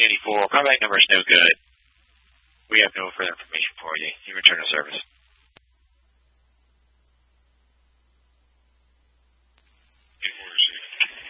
1984. Callback number is no good. We have no further information for you. You return to service.